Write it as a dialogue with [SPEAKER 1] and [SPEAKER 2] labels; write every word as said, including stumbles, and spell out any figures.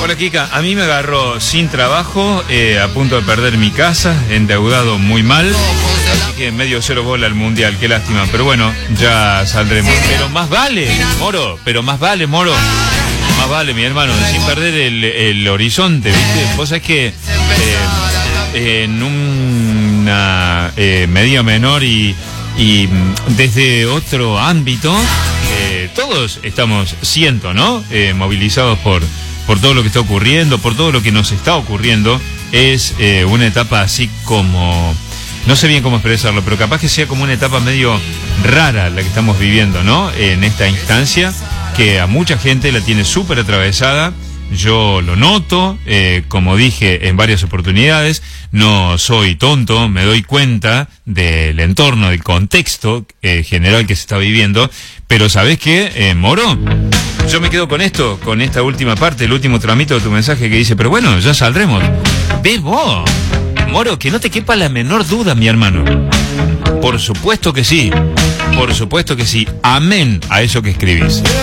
[SPEAKER 1] Hola Kika, a mí me agarró sin trabajo, eh, a punto de perder mi casa, endeudado muy mal, así que medio cero bola al mundial, qué lástima, pero bueno, ya saldremos. Pero más vale, Moro, pero más vale, Moro, más vale, mi hermano, sin perder el, el horizonte, ¿viste? Vos sabés que eh, en una eh, medida menor y, y desde otro ámbito, eh, todos estamos, siento, ¿no? Eh, movilizados por... por todo lo que está ocurriendo, por todo lo que nos está ocurriendo. Es eh, una etapa así como, no sé bien cómo expresarlo, pero capaz que sea como una etapa medio rara la que estamos viviendo, ¿no? En esta instancia, que a mucha gente la tiene súper atravesada. Yo lo noto, eh, como dije en varias oportunidades, no soy tonto, me doy cuenta del entorno, del contexto eh, general que se está viviendo, pero ¿sabés qué, eh, Moro? Yo me quedo con esto, con esta última parte, el último tramito de tu mensaje que dice, pero bueno, ya saldremos. Ve vos, Moro, que no te quepa la menor duda, mi hermano. Por supuesto que sí, por supuesto que sí. Amén a eso que escribís.